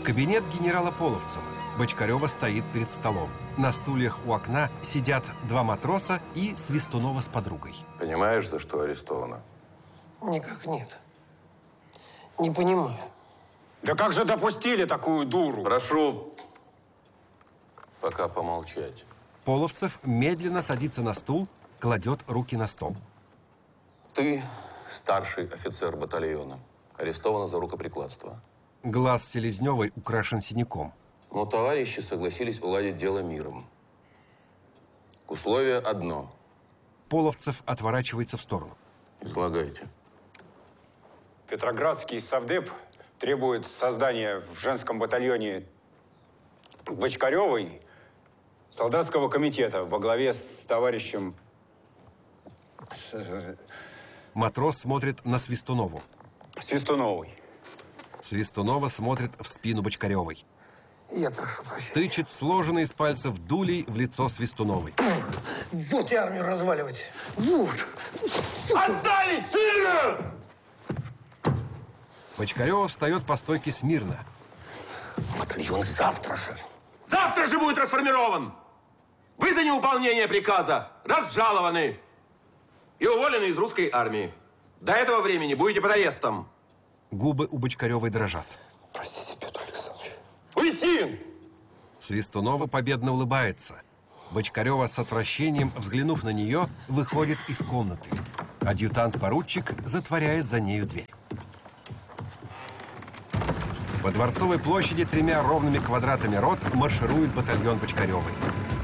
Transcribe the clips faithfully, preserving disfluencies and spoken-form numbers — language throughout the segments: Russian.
Кабинет генерала Половцева. Бочкарева стоит перед столом. На стульях у окна сидят два матроса и Свистунова с подругой. Понимаешь, за что арестована? Никак нет. Не понимаю. Да как же допустили такую дуру? Прошу пока помолчать. Половцев медленно садится на стул, кладет руки на стол. Ты старший офицер батальона. Арестована за рукоприкладство. Глаз Селезневой украшен синяком. Но товарищи согласились уладить дело миром. Условие одно. Половцев отворачивается в сторону. Излагайте. Петроградский совдеп требует создания в женском батальоне Бочкаревой солдатского комитета во главе с товарищем... Матрос смотрит на Свистунову. Свистуновой. Свистунова смотрит в спину Бочкаревой. Я прошу прощения. Тычет сложенный из пальцев дулей в лицо Свистуновой. Вот и армию разваливать. Вот. Отставить! Сильно! Бочкарева встает по стойке смирно. Батальон завтра же. Завтра же будет расформирован! Вы за невыполнение приказа разжалованы и уволены из русской армии. До этого времени будете под арестом. Губы у Бочкаревой дрожат. Простите, Петр Александрович. Уйти! Свистунова победно улыбается. Бочкарева с отвращением, взглянув на нее, выходит из комнаты. Адъютант-поручик затворяет за нею дверь. По Дворцовой площади тремя ровными квадратами рот марширует батальон Бочкаревой.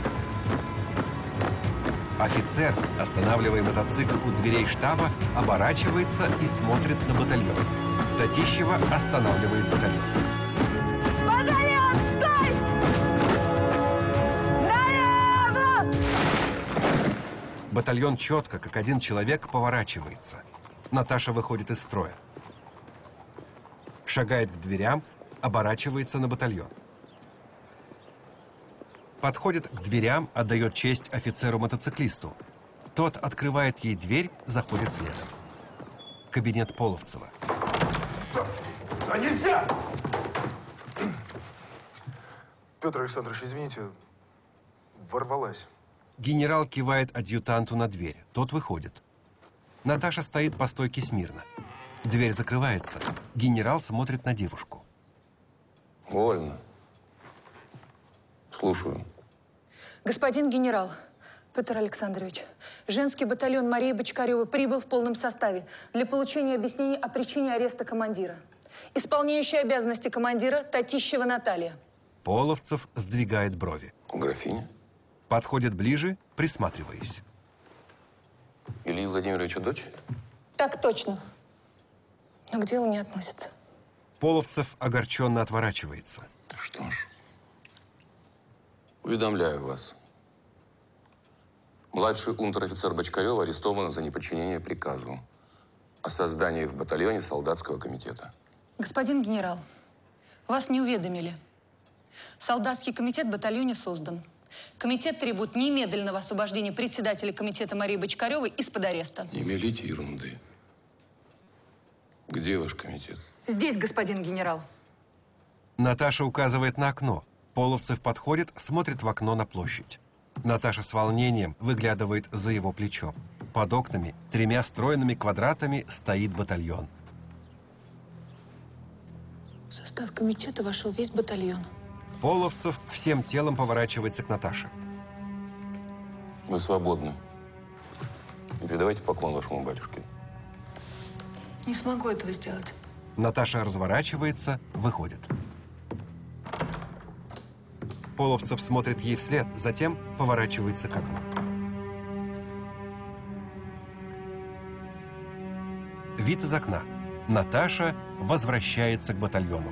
Офицер, останавливая мотоцикл у дверей штаба, оборачивается и смотрит на батальон. Татищева останавливает батальон. Батальон, стой! Налево! Батальон четко, как один человек, поворачивается. Наташа выходит из строя. Шагает к дверям, оборачивается на батальон. Подходит к дверям, отдает честь офицеру-мотоциклисту. Тот открывает ей дверь, заходит следом. Кабинет Половцева. Да, да нельзя! Петр Александрович, извините, ворвалась. Генерал кивает адъютанту на дверь. Тот выходит. Наташа стоит по стойке смирно. Дверь закрывается. Генерал смотрит на девушку. Вольно. Слушаю. Господин генерал, Петр Александрович, женский батальон Марии Бочкаревой прибыл в полном составе для получения объяснений о причине ареста командира. Исполняющая обязанности командира Татищева Наталья. Половцев сдвигает брови. Графиня? Подходит ближе, присматриваясь. Ильи Владимировича дочь? Так точно. Но к делу не относится. Половцев огорченно отворачивается. Что ж, уведомляю вас. Младший унтер-офицер Бочкарева арестован за неподчинение приказу о создании в батальоне солдатского комитета. Господин генерал, вас не уведомили. Солдатский комитет в батальоне создан. Комитет требует немедленного освобождения председателя комитета Марии Бочкаревой из-под ареста. Не мелите ерунды. Где ваш комитет? Здесь, господин генерал. Наташа указывает на окно. Половцев подходит, смотрит в окно на площадь. Наташа с волнением выглядывает за его плечо. Под окнами тремя стройными квадратами стоит батальон. В состав комитета вошел весь батальон. Половцев всем телом поворачивается к Наташе. Вы свободны. И передавайте поклон вашему батюшке. Не смогу этого сделать. Наташа разворачивается, выходит. Половцев смотрит ей вслед, затем поворачивается к окну. Вид из окна. Наташа возвращается к батальону.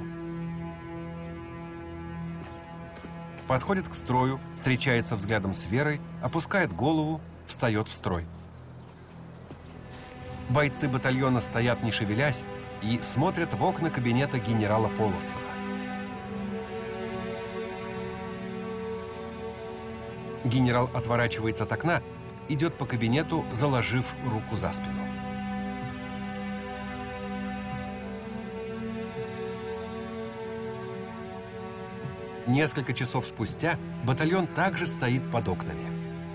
Подходит к строю, встречается взглядом с Верой, опускает голову, встает в строй. Бойцы батальона стоят, не шевелясь, и смотрят в окна кабинета генерала Половцева. Генерал отворачивается от окна, идет по кабинету, заложив руку за спину. Несколько часов спустя батальон также стоит под окнами.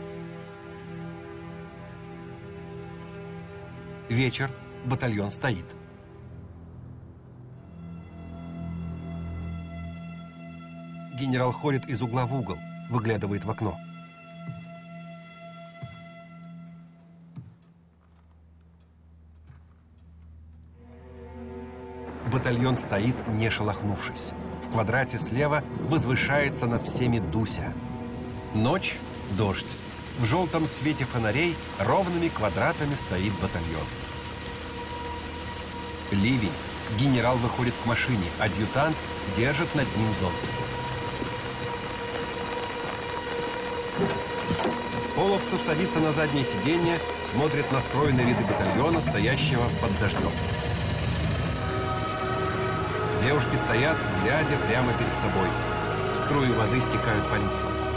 Вечер. Батальон стоит. Генерал ходит из угла в угол, выглядывает в окно. Батальон стоит, не шелохнувшись. В квадрате слева возвышается над всеми Дуся. Ночь, дождь. В желтом свете фонарей ровными квадратами стоит батальон. Ливень. Генерал выходит к машине, адъютант держит над ним зонт. Половцев садится на заднее сиденье, смотрит на стройные ряды батальона, стоящего под дождем. Девушки стоят, глядя прямо перед собой. Струи воды стекают по лицам.